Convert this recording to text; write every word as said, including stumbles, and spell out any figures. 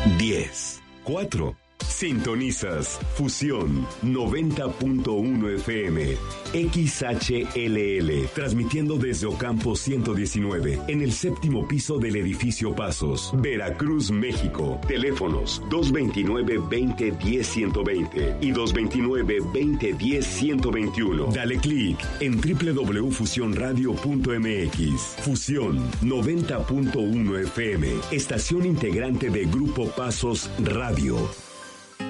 diez, cuatro. Sintonizas Fusión noventa punto uno F M, X H L L, transmitiendo desde Ocampo ciento diecinueve, en el séptimo piso del edificio Pasos, Veracruz, México. Teléfonos dos veintinueve, veinte, diez, ciento veinte y dos veintinueve, veinte, diez, ciento veintiuno. Dale clic en doble u doble u doble u punto fusión radio punto m x. Fusión noventa punto uno F M, estación integrante de Grupo Pasos Radio.